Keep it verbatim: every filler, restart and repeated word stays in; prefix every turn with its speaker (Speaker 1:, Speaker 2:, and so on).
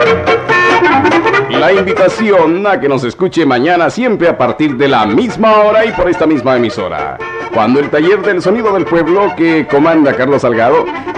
Speaker 1: La invitación a que nos escuche mañana siempre a partir de la misma hora y por esta misma emisora, cuando el taller del sonido del pueblo que comanda Carlos Salgado